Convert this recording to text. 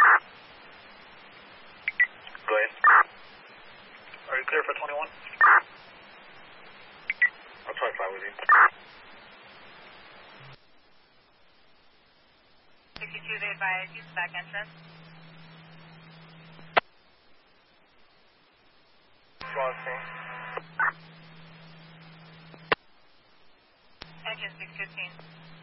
Go ahead. Are you clear for 21? I'll try 5 with you. 62, they advise use the back entrance. Engine 615.